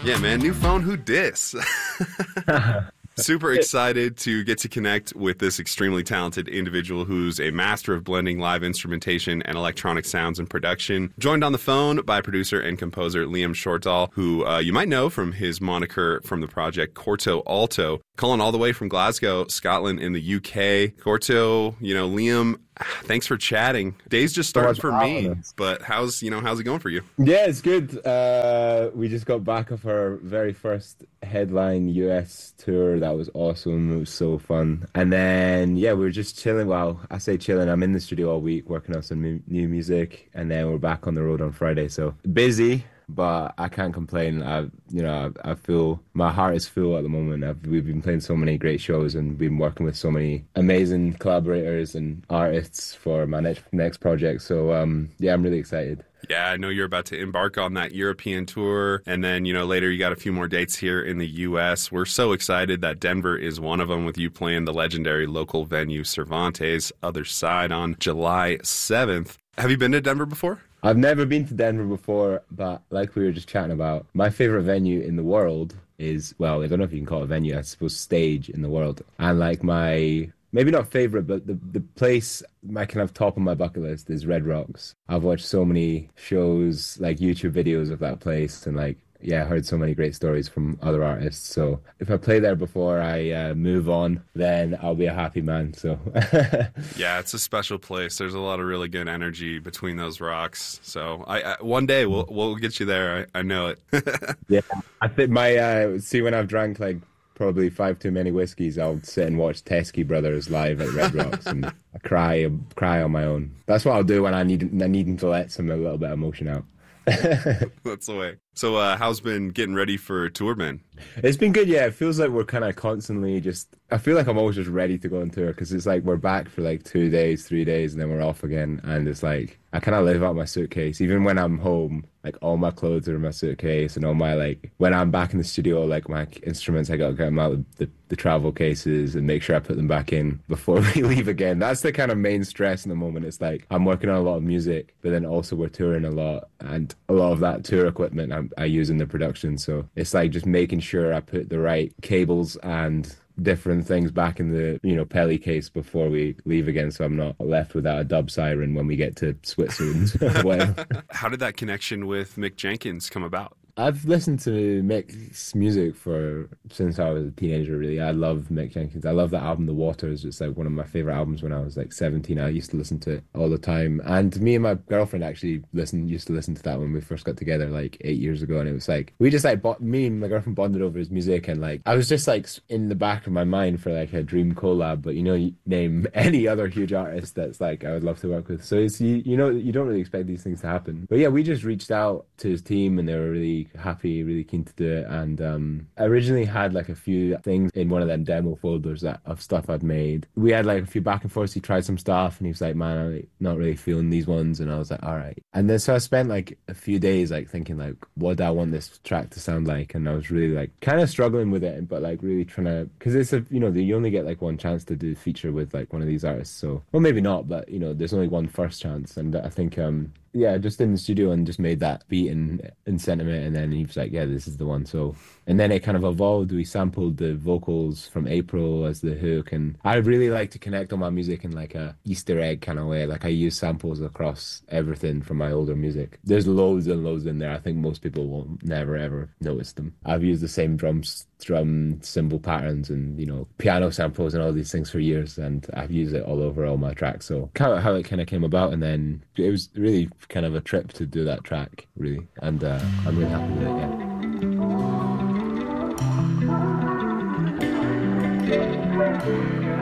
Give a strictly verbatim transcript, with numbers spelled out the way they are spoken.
Yeah, man, new phone, who dis? Super excited to get to connect with this extremely talented individual who's a master of blending live instrumentation and electronic sounds in production. Joined on the phone by producer and composer Liam Shortall, who uh, you might know from his moniker from the project Corto Alto. Calling all the way from Glasgow, Scotland in the U K. Corto, you know, Liam, thanks for chatting. Day's just started for me, but how's, you know, how's it going for you? Yeah, it's good. Uh, we just got back off our very first headline U S tour. That was awesome. It was so fun. And then, yeah, we were just chilling. Well, I say chilling. I'm in the studio all week working on some mu- new music. And then we're back on the road on Friday. So busy, but I can't complain. I, you know, I, I feel my heart is full at the moment. I've, we've been playing so many great shows and been working with so many amazing collaborators and artists for my next next project. So, um, yeah, I'm really excited. Yeah, I know you're about to embark on that European tour, and then, you know, later you got a few more dates here in the U S. We're so excited that Denver is one of them, with you playing the legendary local venue Cervantes, Other Side, on July seventh. Have you been to Denver before? I've never been to Denver before, but like we were just chatting about, my favorite venue in the world is, well, I don't know if you can call it a venue, I suppose stage in the world. And like my, maybe not favorite, but the, the place, my kind of top of my bucket list is Red Rocks. I've watched so many shows, like YouTube videos of that place, and like, yeah, I heard so many great stories from other artists. So if I play there before I uh, move on, then I'll be a happy man. So yeah, it's a special place. There's a lot of really good energy between those rocks. So I, I one day we'll we'll get you there. I, I know it. Yeah, I think my uh, see when I've drank like probably five too many whiskeys, I'll sit and watch Teskey Brothers live at Red Rocks and I cry cry on my own. That's what I'll do when I need I need to let some a little bit of emotion out. That's the way. So uh, how's been getting ready for tour, man? It's been good, yeah. It feels like we're kind of constantly just, I feel like I'm always just ready to go on tour, because it's like we're back for like two days, three days, and then we're off again. And it's like, I kind of live out my suitcase. Even when I'm home, like all my clothes are in my suitcase, and all my, like, when I'm back in the studio, like my instruments, I got to get them out of the, the travel cases and make sure I put them back in before we leave again. That's the kind of main stress in the moment. It's like, I'm working on a lot of music, but then also we're touring a lot, and a lot of that tour equipment I, I use in the production. So it's like just making sure I put the right cables and different things back in the, you know, Peli case before we leave again, so I'm not left without a dub siren when we get to Switzerland. Well, how did that connection with Mick Jenkins come about? I've listened to Mick's music for since I was a teenager, really. I love Mick Jenkins. I love that album, The Waters. It's like one of my favorite albums when I was like seventeen. I used to listen to it all the time. And me and my girlfriend actually listened, used to listen to that when we first got together like eight years ago. And it was like, we just like, bought, me and my girlfriend bonded over his music. And like, I was just like in the back of my mind for like a dream collab. But you know, you name any other huge artist that's like, I would love to work with. So it's, you, you know, you don't really expect these things to happen. But yeah, we just reached out to his team and they were really happy, really keen to do it. And um I originally had like a few things in one of them demo folders that of stuff I'd made. We had like a few back and forths. He tried some stuff and he was like, man, I'm like, not really feeling these ones. And I was like, all right. And then so I spent like a few days like thinking like, what do I want this track to sound like? And I was really like kind of struggling with it, but like really trying to, because it's a, you know, you only get like one chance to do a feature with like one of these artists. So, well, maybe not, but you know, there's only one first chance. And I think um yeah, just in the studio and just made that beat and, and sentiment, and then he was like, yeah, this is the one. So, and then it kind of evolved. We sampled the vocals from April as the hook, and I really like to connect all my music in like a Easter egg kind of way. Like I use samples across everything from my older music. There's loads and loads in there. I think most people will never ever notice them. I've used the same drums, drum cymbal patterns and, you know, piano samples and all these things for years, and I've used it all over all my tracks. So kind of how it kind of came about, and then it was really kind of a trip to do that track, really, and uh, I'm really happy with it. Yeah.